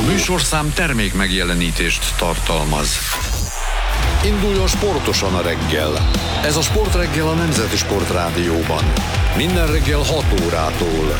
műsorszám termék megjelenítést tartalmaz. Induljon sportosan a reggel. Ez a Sportreggel a Nemzeti Sportrádióban. Minden reggel 6 órától.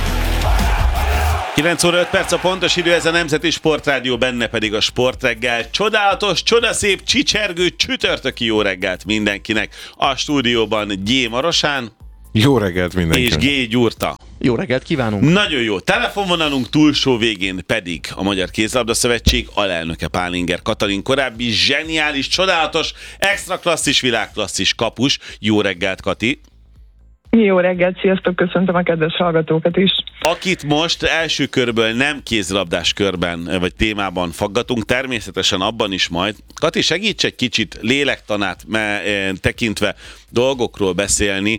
9 óra 5 perc a pontos idő, ez a Nemzeti Sportrádió, benne pedig a Sportreggel. Csodálatos, csodaszép, csicsergő, csütörtöki jó reggelt mindenkinek. A stúdióban G. Marosán. Jó reggelt mindenkinek. És G. Gyurta. Jó reggelt kívánunk! Nagyon jó. Telefonvonalunk túlsó végén pedig a Magyar Kézilabda Szövetség alelnöke Pálinger Katalin, korábbi zseniális, csodálatos, extra klasszis, világklasszis kapus. Jó reggelt, Kati! Jó reggelt, sziasztok, köszöntöm a kedves hallgatókat is. Akit most első körből nem kézilabdás körben vagy témában faggatunk, természetesen abban is majd. Kati, segíts egy kicsit lélektanát tekintve dolgokról beszélni.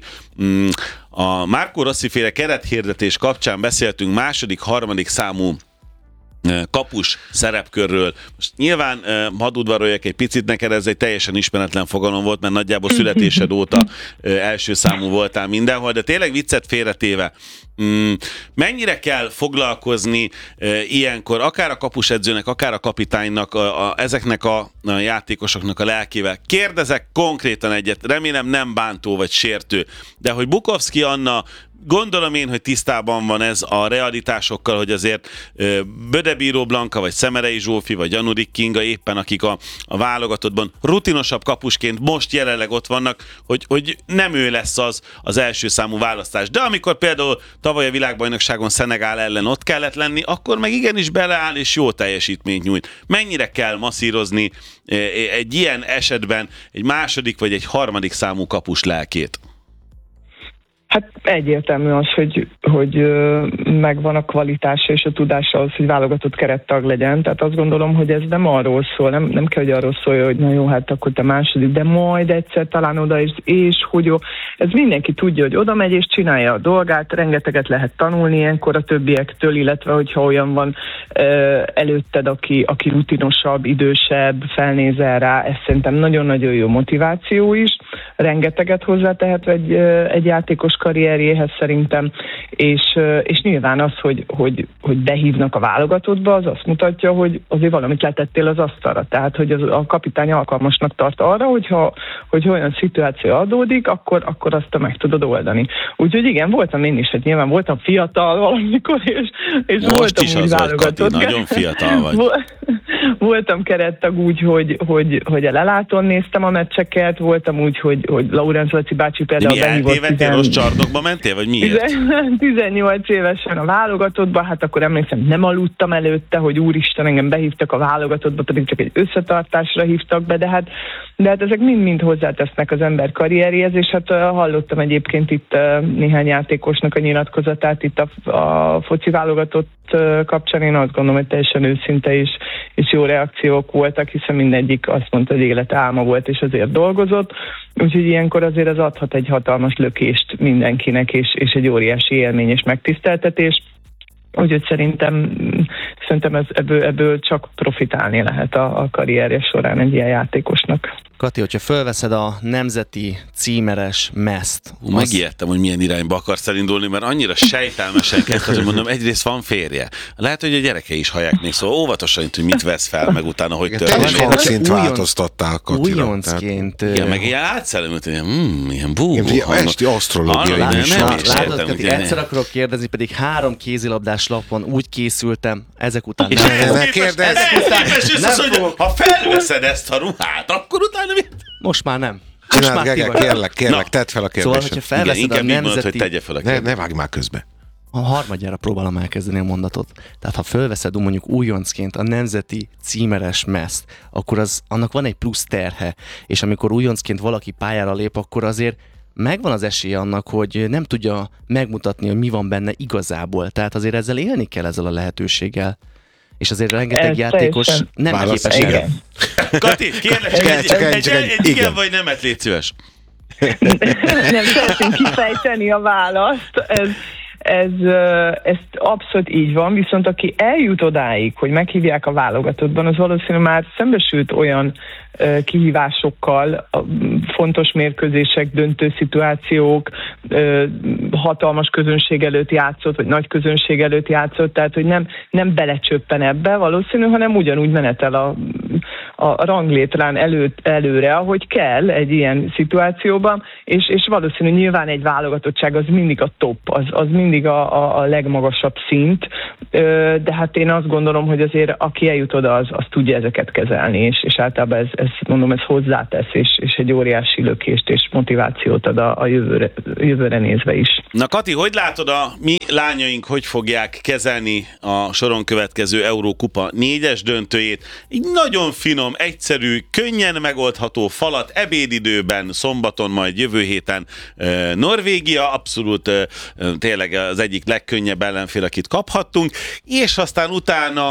A Marco Rossi féle kerethirdetés kapcsán beszéltünk második, harmadik számú kapus szerepkörről. Most nyilván hadd udvaroljak egy picit, neked ez egy teljesen ismeretlen fogalom volt, mert nagyjából születésed óta első számú voltál mindenhol, de tényleg viccet félretéve, mennyire kell foglalkozni ilyenkor, akár a kapusedzőnek, akár a kapitánynak, ezeknek a játékosoknak a lelkével? Kérdezek konkrétan egyet, remélem nem bántó vagy sértő, de hogy Bukovszki Anna, gondolom én, hogy tisztában van ez a realitásokkal, hogy azért Bödebíró Blanka, vagy Szemerei Zsófi, vagy Janurik Kinga éppen, akik a válogatottban rutinosabb kapusként most jelenleg ott vannak, hogy nem ő lesz az első számú választás. De amikor például tavaly a világbajnokságon Szenegál ellen ott kellett lenni, akkor meg igenis beleáll és jó teljesítményt nyújt. Mennyire kell masszírozni egy ilyen esetben egy második vagy egy harmadik számú kapus lelkét? Hát egyértelmű az, hogy megvan a kvalitása és a tudása az, hogy válogatott kerettag legyen. Tehát azt gondolom, hogy ez nem arról szól, nem kell, hogy arról szólja, hogy na jó, hát akkor te második, de majd egyszer talán oda is, és hogy jó. Ez mindenki tudja, hogy oda megy és csinálja a dolgát, rengeteget lehet tanulni ilyenkor a többiektől, illetve hogyha olyan van előtted, aki rutinosabb, idősebb, felnézel rá, ez szerintem nagyon-nagyon jó motiváció is. Rengeteget hozzátehet egy játékos karrierjéhez szerintem, és nyilván az, hogy behívnak a válogatottba, az azt mutatja, hogy azért valamit letettél az asztalra. Tehát, hogy a kapitány alkalmasnak tart arra, hogy olyan szituáció adódik, akkor azt te meg tudod oldani. Úgyhogy igen, voltam én is, hát nyilván voltam fiatal valamikor, és most voltam is úgy az válogatott. Kati, nagyon fiatal vagy. Voltam kerettag úgy, hogy a lelátón néztem a meccseket, voltam úgy, hogy Laurence Laci bácsi például behívott. Eltévedtél, rossz csarnokba mentél, vagy miért? 18 évesen a válogatottba, hát akkor emlékszem, nem aludtam előtte, hogy úristen, engem behívtak a válogatottba, pedig csak egy összetartásra hívtak be, de hát ezek mind-mind hozzátesznek az ember karrierjéhez, és hát hallottam egyébként itt néhány játékosnak a nyilatkozatát itt a foci válogatott kapcsán, én azt gondolom, hogy teljesen őszinte és jó reakciók voltak, hiszen mindegyik azt mondta, hogy élet álma volt, és azért dolgozott. Úgyhogy ilyenkor azért az adhat egy hatalmas lökést mindenkinek, és egy óriási élmény és megtiszteltetés. Úgyhogy szerintem ebből csak profitálni lehet a karrierje során egy ilyen játékosnak. Kati, hogyha fölveszed a nemzeti címeres mezt... Megijedtem, hogy milyen irányba akarsz elindulni, mert annyira sejtelmesen kezdted, hogy mondom, egyrészt van férje. Lehet, hogy a gyerekei is hallják még, szóval óvatosan, hogy mit vesz fel, meg utána, hogy történik. Te hangszint változtattál, Katira. Újoncként... Igen, meg ilyen átszellemült, ilyen bú. Esti asztrológiai látod, egyszer akarok kérdezni, pedig 3 kézilabdás lapon úgy készültem, ezek után nem kérdez. Ha felveszed ezt a ruhát, akkor utána mit? Most már nem. Kérlek, tedd fel a kérdést. Szóval, hogyha felveszed a nemzeti... hogy tegye fel a kérdést. Ne vágj már közbe. A harmadjára próbálom elkezdeni a mondatot. Tehát ha fölveszed mondjuk újoncként a nemzeti címeres mezt, akkor annak van egy plusz terhe, és amikor újoncként valaki pályára lép, akkor azért megvan az esélye annak, hogy nem tudja megmutatni, hogy mi van benne igazából. Tehát azért ezzel élni kell, ezzel a lehetőséggel. És azért rengeteg játékos nem képes erre. Kati, kérlek, egy igen vagy nemet, légy szíves. Nem szeretném kifejteni a választ. ez abszolút így van, viszont aki eljut odáig, hogy meghívják a válogatottban, az valószínűleg már szembesült olyan kihívásokkal, fontos mérkőzések, döntő szituációk, hatalmas közönség előtt játszott, vagy nagy közönség előtt játszott, tehát hogy nem belecsöppen ebbe valószínű, hanem ugyanúgy menetel a ranglétrán előre, ahogy kell egy ilyen szituációban, és valószínű nyilván egy válogatottság az mindig a top, az mindig a legmagasabb szint, de hát én azt gondolom, hogy azért aki eljut oda, az tudja ezeket kezelni, és általában ez hozzátesz, és egy óriási lökést és motivációt ad a jövőre nézve is. Na Kati, hogy látod, a mi lányaink hogy fogják kezelni a soron következő Eurókupa 4-es döntőjét? Így nagyon finom, egyszerű, könnyen megoldható falat, ebédidőben, szombaton, majd jövő héten Norvégia, abszolút tényleg az egyik legkönnyebb ellenfél, akit kaphattunk, és aztán utána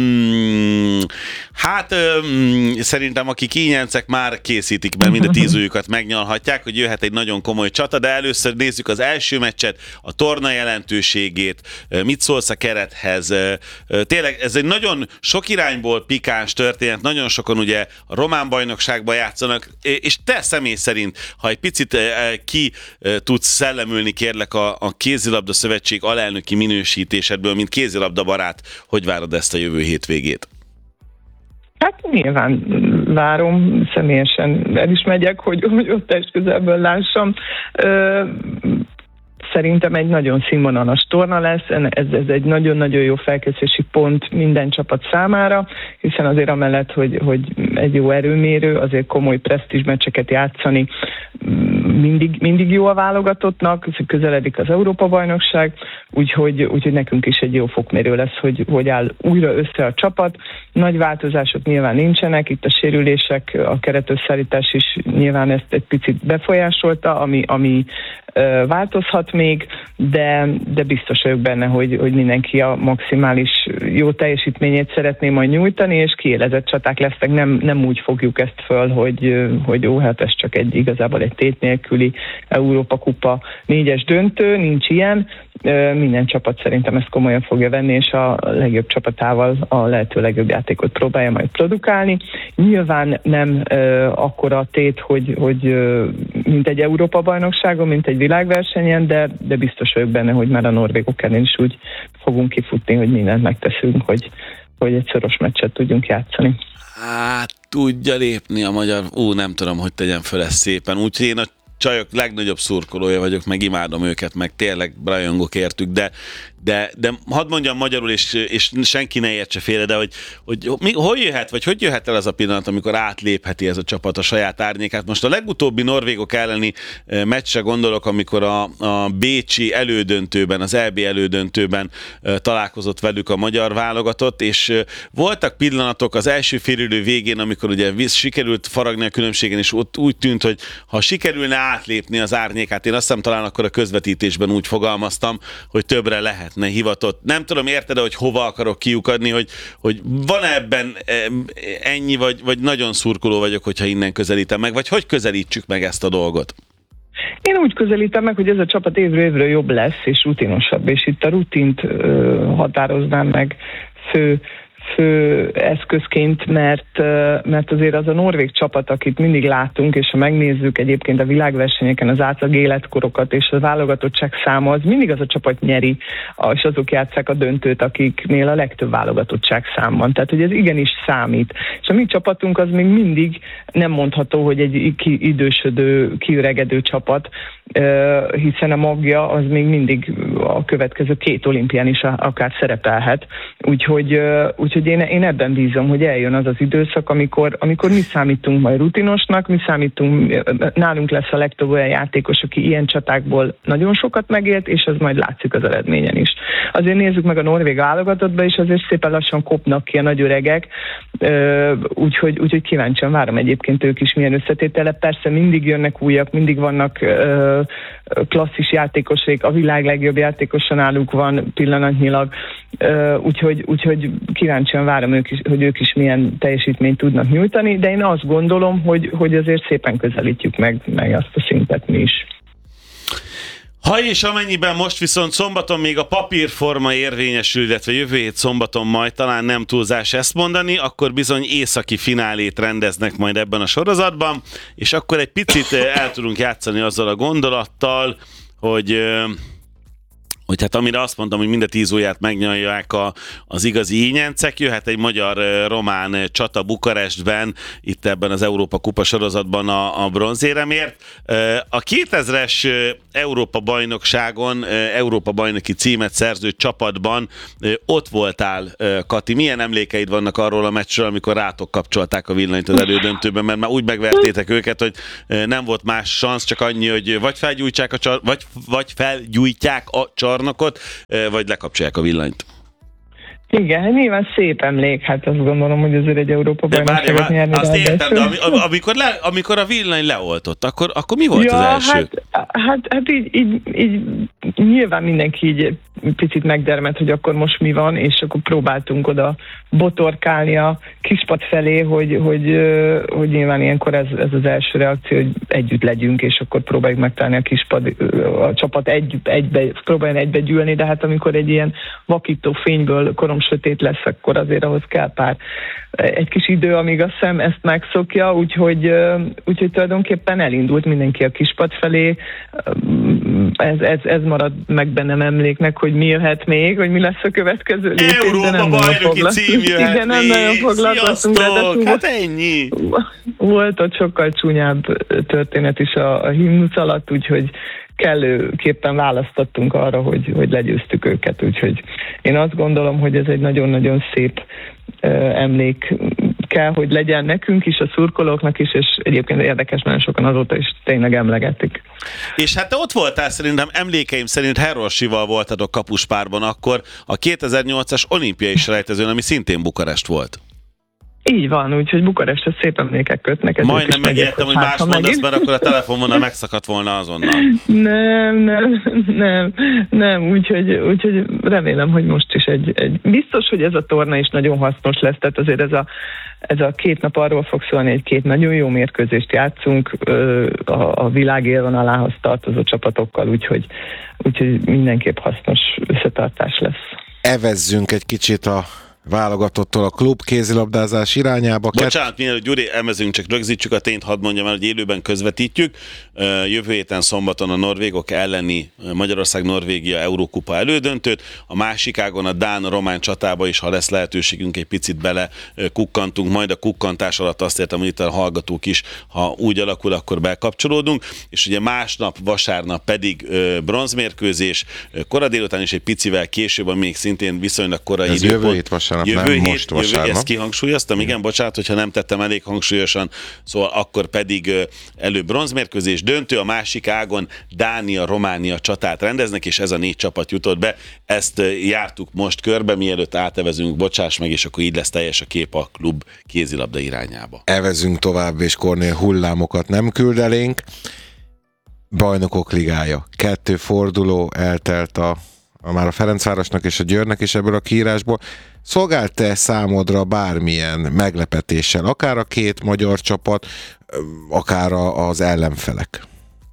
szerintem aki kínyencek már készítik, mert mind a 10 ujjukat megnyalhatják, hogy jöhet egy nagyon komoly csata, de először nézzük az első meccset, a torna jelentőségét, mit szólsz a kerethez. Tényleg ez egy nagyon sok irányból pikáns történet, nagyon sokan ugye a román bajnokságban játszanak, és te személy szerint, ha egy picit ki tudsz szellemülni, kérlek a Kézilabda Szövetség alelnöki minősítésedből, mint kézilabda barát, hogy várod ezt a jövő hétvégét? Hát nyilván várom, személyesen el is megyek, hogy ott test közelből lássam. Szerintem egy nagyon színvonalas torna lesz, ez egy nagyon-nagyon jó felkészülési pont minden csapat számára, hiszen azért amellett, hogy egy jó erőmérő, azért komoly presztízs meccseket játszani mindig jó a válogatottnak, közeledik az Európa-bajnokság, úgyhogy nekünk is egy jó fokmérő lesz, hogy áll újra össze a csapat. Nagy változások nyilván nincsenek, itt a sérülések, a keretösszeállítás is nyilván ezt egy picit befolyásolta, ami változhat még, de biztos vagyok benne, hogy mindenki a maximális jó teljesítményét szeretné majd nyújtani, és kiélezett csaták lesznek, nem úgy fogjuk ezt föl, hogy hát ez csak igazából egy tét nélküli Európa Kupa 4-es döntő, nincs ilyen. Minden csapat szerintem ezt komolyan fogja venni, és a legjobb csapatával a lehető legjobb játékot próbálja majd produkálni. Nyilván nem akkora a tét, hogy mint egy Európa-bajnokságon, mint egy világversenyen, de biztos vagyok benne, hogy már a norvégok ellen is úgy fogunk kifutni, hogy mindent megteszünk, hogy egy szoros meccset tudjunk játszani. Hát tudja lépni a magyar, nem tudom, hogy tegyem föl ezt szépen, úgyhogy én a csajok legnagyobb szurkolója vagyok, meg imádom őket, meg tényleg rajongok értük, de hadd mondjam magyarul, és senki ne értse félre, de hogy jöhet el az a pillanat, amikor átlépheti ez a csapat a saját árnyékát. Most a legutóbbi norvégok elleni meccsre gondolok, amikor a bécsi elődöntőben, az EB elődöntőben találkozott velük a magyar válogatott, és voltak pillanatok az első félidő végén, amikor ugye sikerült faragni a különbségen, és ott úgy tűnt, hogy ha sikerülne átlépni az árnyékát, én azt hiszem talán akkor a közvetítésben úgy fogalmaztam, hogy többre lehetne hivatott. Nem tudom, érted, hogy hova akarok kiukadni, hogy van ebben ennyi, vagy nagyon szurkoló vagyok, hogyha innen közelítem meg, vagy hogy közelítsük meg ezt a dolgot? Én úgy közelítem meg, hogy ez a csapat évről évre jobb lesz, és rutinosabb, és itt a rutint határoznám meg fő eszközként, mert azért az a norvég csapat, akit mindig látunk, és ha megnézzük egyébként a világversenyeken az átlag életkorokat és a válogatottság száma, az mindig az a csapat nyeri, és azok játsszák a döntőt, akiknél a legtöbb válogatottság szám van. Tehát, hogy ez igenis számít. És a mi csapatunk az még mindig nem mondható, hogy egy idősödő, kiöregedő csapat, hiszen a magja az még mindig a következő 2 olimpián is akár szerepelhet. Úgyhogy én ebben bízom, hogy eljön az az időszak, amikor mi számítunk majd rutinosnak, nálunk lesz a legtöbb olyan játékos, aki ilyen csatákból nagyon sokat megélt, és az majd látszik az eredményen is. Azért nézzük meg a norvég válogatottba, és azért szépen lassan kopnak ki a nagy öregek, úgyhogy kíváncsian várom egyébként ők is milyen összetétele. Persze mindig jönnek újak, mindig vannak klasszis játékosok, a világ legjobb játékosa náluk van pillanatnyilag, úgyhogy kíváncsian várom hogy ők is milyen teljesítményt tudnak nyújtani, de én azt gondolom, hogy azért szépen közelítjük meg azt a szintet mi is. Ha és amennyiben most viszont szombaton még a papírforma érvényesül, illetve jövő hét szombaton majd talán nem túlzás ezt mondani, akkor bizony északi finálét rendeznek majd ebben a sorozatban, és akkor egy picit el tudunk játszani azzal a gondolattal, hogy hát amire azt mondtam, hogy mind a 10 ujját megnyalják az igazi ínyencek, jöhet egy magyar-román csata Bukarestben, itt ebben az Európa Kupa sorozatban a bronzéremért. A 2000-es Európa bajnokságon, Európa bajnoki címet szerző csapatban ott voltál, Kati. Milyen emlékeid vannak arról a meccsről, amikor rátok kapcsolták a villanyt az elődöntőben, mert már úgy megvertétek őket, hogy nem volt más szansz, csak annyi, hogy vagy felgyújtják a csarnokot, vagy lekapcsolják a villanyt. Igen, hát nyilván szép emlék, hát azt gondolom, hogy azért egy Európa bajnokságot nyerni. Azt értem, de amikor a villany leoltott, akkor mi volt az első? Hát így nyilván mindenki így picit megdermed, hogy akkor most mi van, és akkor próbáltunk oda botorkálni a kispad felé, hogy nyilván ilyenkor ez az első reakció, hogy együtt legyünk, és akkor próbáljuk megtalálni a csapat próbáljon egybe gyűlni, de hát amikor egy ilyen vakító fényből sötét lesz, akkor azért ahhoz kell egy kis idő, amíg a szem ezt megszokja, úgyhogy tulajdonképpen elindult mindenki a kispad felé. Ez marad meg bennem emléknek, hogy mi jöhet még, hogy mi lesz a következő lépés. Európa bajnoki cím jöhet igen, nem nagyon foglalkoztunk. Hát ennyi. Volt ott sokkal csúnyább történet is a himnusz alatt, úgyhogy kellőképpen választottunk arra, hogy legyőztük őket, úgyhogy én azt gondolom, hogy ez egy nagyon-nagyon szép emlék kell, hogy legyen nekünk is, a szurkolóknak is, és egyébként érdekes, nagyon sokan azóta is tényleg emlegetik. És hát te ott voltál szerintem, emlékeim szerint Herorsival voltatok kapuspárban akkor a 2008-as olimpiai selejtezőn, ami szintén Bukarest volt. Így van, úgyhogy Bukaresthez szép emlékek kötnek. Majdnem megijedtem, hogy más mondasz, mert akkor a telefonvonal megszakadt volna azonnal. Nem, úgyhogy remélem, hogy most is biztos, hogy ez a torna is nagyon hasznos lesz, tehát azért ez a 2 nap arról fog szólni, hogy 2 nagyon jó mérkőzést játszunk a világ élvonalához tartozó csapatokkal, úgyhogy mindenképp hasznos összetartás lesz. Evezzünk egy kicsit a válogatottól a klub kézilabdázás irányába. Bocsánat, mielőtt Gyuri, emezünk, csak rögzítsük a tényt, hadd mondjam el, hogy élőben közvetítjük. Jövő héten szombaton a norvégok elleni Magyarország-Norvégia Eurókupa elődöntőt, a másik ágon a dán-román csatába is, ha lesz lehetőségünk, egy picit bele kukkantunk, majd a kukkantás alatt azt értem, hogy itt a hallgatók is, ha úgy alakul, akkor bekapcsolódunk, és ugye másnap, vasárnap pedig bronzmérkőzés, kora délután is egy picivel később, ami még szintén viszonylag korai időpont. Jövő hét vasárnap, nem most vasárnap. Ezt kihangsúlyoztam, igen, bocsánat, hogyha nem tettem elég hangsúlyosan, szóval akkor pedig előbb bronzmérkőzés, döntő, a másik ágon Dánia-Románia csatát rendeznek, és ez a 4 csapat jutott be. Ezt jártuk most körbe, mielőtt átevezünk, bocsáss meg, és akkor így lesz teljes a kép a klub kézilabda irányába. Evezünk tovább, és Kornél hullámokat nem küld elénk. Bajnokok ligája. 2 forduló eltelt már a Ferencvárosnak és a Győrnek is ebből a kiírásból. Szolgált-e számodra bármilyen meglepetéssel, akár a 2 magyar csapat, akár az ellenfelek?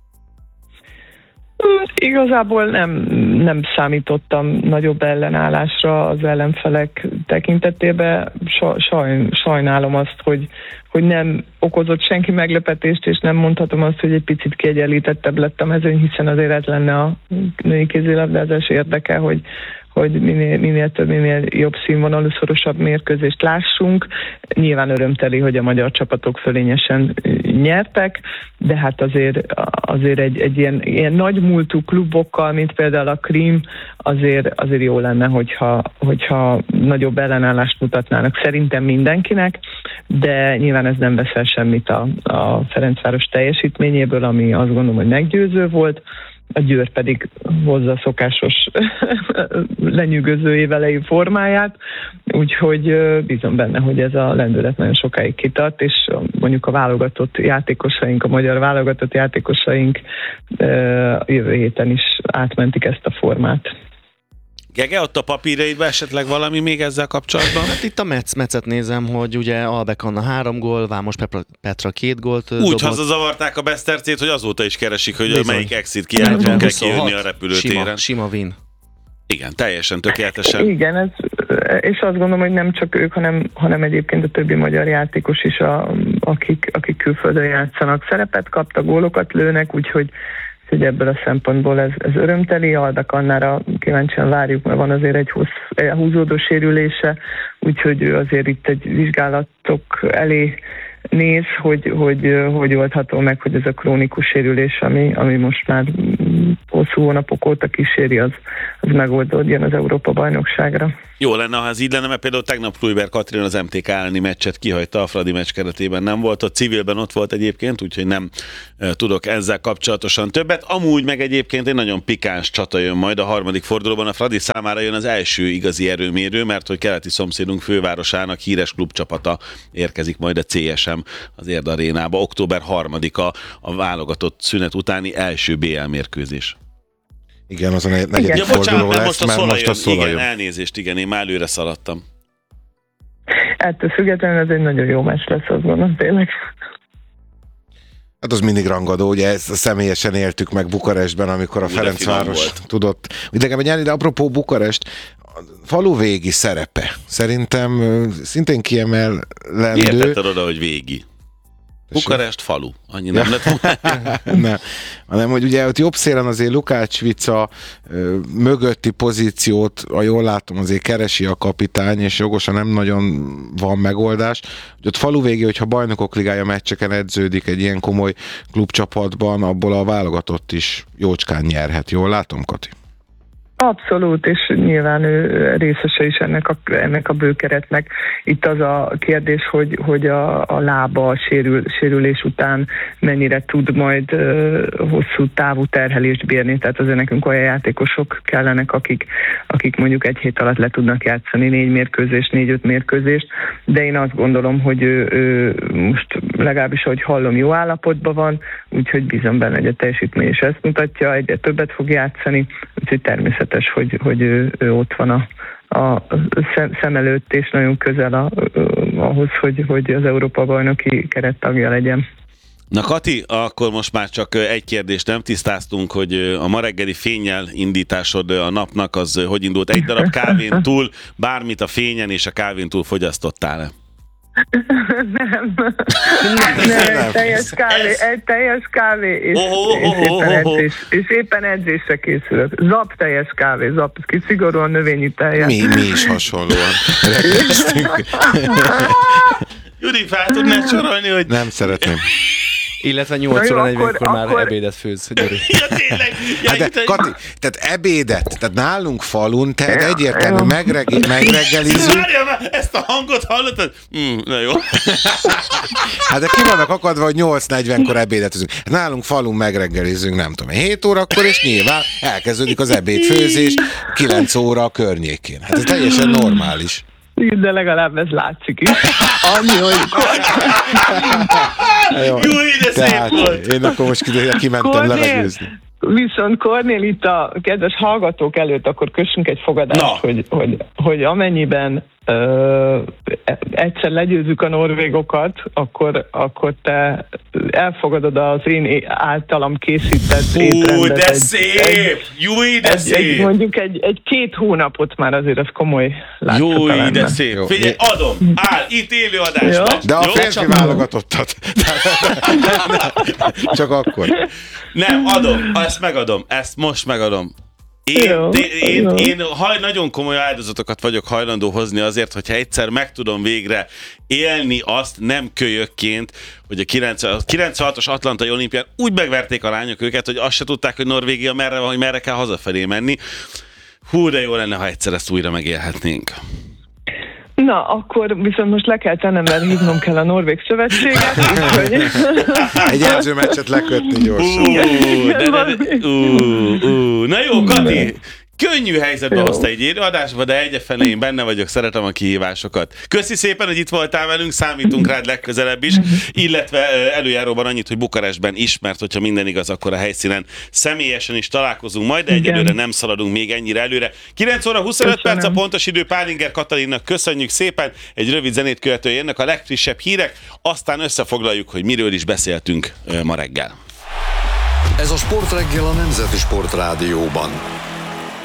Igazából nem számítottam nagyobb ellenállásra az ellenfelek tekintetében. Sajnálom azt, hogy nem okozott senki meglepetést, és nem mondhatom azt, hogy egy picit kiegyenlítettebb lett a mezőny, hiszen azért ez lenne a női kézilabdázás érdeke, hogy minél több, minél jobb színvonalú, szorosabb mérkőzést lássunk. Nyilván örömteli, hogy a magyar csapatok fölényesen nyertek, de hát azért egy ilyen nagy múltú klubokkal, mint például a Krím, azért jó lenne, hogyha nagyobb ellenállást mutatnának szerintem mindenkinek, de nyilván ez nem veszel semmit a Ferencváros teljesítményéből, ami azt gondolom, hogy meggyőző volt. A Győr pedig hozza a szokásos lenyűgöző évelei formáját, úgyhogy bízom benne, hogy ez a lendület nagyon sokáig kitart, és mondjuk a válogatott játékosaink, a magyar válogatott játékosaink jövő héten is átmentik ezt a formát. Gege, ott a papírjaidban esetleg valami még ezzel kapcsolatban? Hát itt a Metszet nézem, hogy ugye Albek Anna 3 gól, Vámos Petra 2 gólt Úgy dobott. hazazavarták a Besztercét, hogy azóta is keresik, hogy Bizony. melyik exit kijáraton kell kijönni 26. a repülőtéren. Sima win. Igen, teljesen tökéletesen. Igen, és azt gondolom, hogy nem csak ők, hanem egyébként a többi magyar játékos is, akik külföldön játszanak, szerepet kaptak, gólokat lőnek, úgyhogy ebből a szempontból ez örömteli. Albek Annára kíváncsian várjuk, mert van azért egy húzódó sérülése, úgyhogy ő azért itt egy vizsgálatok elé néz, hogy oldható meg, hogy ez a krónikus sérülés, ami most már hosszú hónapok óta kíséri, az megoldódjon az Európa-bajnokságra. Jó lenne, ha ez így lenne, mert például tegnap Kluiber Katrina az MTK elleni meccset kihagyta, a Fradi meccs keretében nem volt, ott civilben ott volt egyébként, úgyhogy nem tudok ezzel kapcsolatosan többet. Amúgy meg egyébként egy nagyon pikáns csata jön majd a harmadik fordulóban, a Fradi számára jön az első igazi erőmérő, mert hogy keleti szomszédunk fővárosának híres klubcsapata érkezik majd a CSM az Érd Arénába. Október 3-a a válogatott szünet utáni első BL mérkőzés. Igen, azon egy negyedik Ja, forduló bocsánat, lesz, most a mert Szola most a Szola jön. jön. Igen, elnézést, igen, én már előre szaladtam. Ettől függetlenül ez egy nagyon jó meccs lesz, azt gondolom, tényleg. Hát az mindig rangadó, ugye ezt személyesen éltük meg Bukarestben, amikor a De Ferencváros finom volt. tudott idegenben nyerni, de apropó Bukarest, a faluvégi szerepe szerintem szintén kiemelendő. Értetted oda, hogy végi. Bukarest falu. Annyi nem lett. Nem, hanem hogy ugye ott jobb szélen azért Lukács-Vica mögötti pozíciót, ha jól látom, azért keresi a kapitány, és jogosan nem nagyon van megoldás. Hogy ott faluvégi, hogyha Bajnokok Ligája meccseken edződik egy ilyen komoly klubcsapatban, abból a válogatott is jócskán nyerhet. Jól látom, Kati? Abszolút, és nyilván ő részese is ennek a bőkeretnek. Itt az a kérdés, hogy a lába a sérülés után mennyire tud majd hosszú távú terhelést bírni. Tehát azért nekünk olyan játékosok kellenek, akik mondjuk egy hét alatt le tudnak játszani 4-5 mérkőzést, de én azt gondolom, hogy ő most legalábbis, ahogy hallom, jó állapotban van, úgyhogy bízom benne, hogy a teljesítmény is ezt mutatja, egyre többet fog játszani, úgyhogy természetesen hogy ő ott van a szem előtt, és nagyon közel ahhoz, hogy az Európa-bajnoki kerettagja legyen. Na Kati, akkor most már csak egy kérdést nem tisztáztunk, hogy a ma reggeli fénnyel indításod a napnak az hogy indult? Egy darab kávén túl, bármit a fényen és a kávén túl fogyasztottál-e? Nem, egy teljes kávé, és éppen edzésre készülök. Zap teljes kávé, szigorúan növényi teljes. Mi is hasonlóan reggeztünk. Judi, fel tudnád sorolni, hogy... Nem szeretném. Illetve 8 óra 40-kor már ebédet főz, Gyuri. Ja, tényleg. Hát de, Kati, tehát ebédet, tehát nálunk falun, tehát egyértelmű megreggelizünk. Várjál már, ezt a hangot hallottad? Na jó. Hát de ki vannak akadva, hogy 8:40-kor ebédetezünk. Hát nálunk falun megreggelizünk, nem tudom, 7 órakor, és nyilván elkezdődik az ebédfőzés 9 óra környékén. Hát ez teljesen normális. De legalább ez látszik is. Annyi, hogy... Jó, de szép volt. Én akkor most kimentem levegőzni. Viszont Kornél, itt a kedves hallgatók előtt akkor kössünk egy fogadást, hogy amennyiben egyszer legyőzzük a norvégokat, akkor te elfogadod az én általam készített étrendet. De szép! Júj, de szép! Mondjuk egy 2 hónapot már azért az komoly látszata Júj, lenne. de szép! Jó. Figyelj, adom! Áll, itt élő adásban! De a férfi válogatottat. Csak akkor. Nem, adom, ezt megadom, ezt most megadom. Én nagyon komoly áldozatokat vagyok hajlandó hozni azért, hogyha egyszer meg tudom végre élni azt, nem kölyökként, hogy a 96-os Atlantai olimpián úgy megverték a lányok őket, hogy azt se tudták, hogy Norvégia merre van, hogy merre kell hazafelé menni. Hú, de jó lenne, ha egyszer ezt újra megélhetnénk. Na, akkor viszont most le kell tennem, mert hívnom kell a Norvég Szövetséget. Egy edzőmeccset lekötni gyorsan. Na jó, Kati, Könnyű helyzetbe Jó. hozta egy élőadásba, de egyébként én benne vagyok, szeretem a kihívásokat. Köszi szépen, hogy itt voltál velünk, számítunk rád legközelebb is, illetve előjáróban annyit, hogy Bukarestben is, mert hogyha minden igaz, akkor a helyszínen személyesen is találkozunk majd, de egyelőre nem szaladunk még ennyire előre. 9 óra 25 perc a pontos idő, Pálinger Katalinnak köszönjük szépen, egy rövid zenét követően jönnek a legfrissebb hírek, aztán összefoglaljuk, hogy miről is beszéltünk ma reggel. Ez a Sportreggel a Nemzeti Sportrádióban.